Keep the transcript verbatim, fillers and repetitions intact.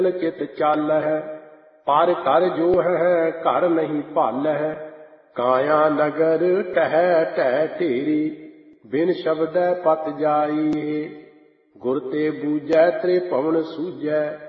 चित चालह, पर कर जो है घर नहीं भालह। काया नगर टह टह ढेरी, बिन शब्दै पत जाई। गुर ते बूझै त्रिभुवन सूझै,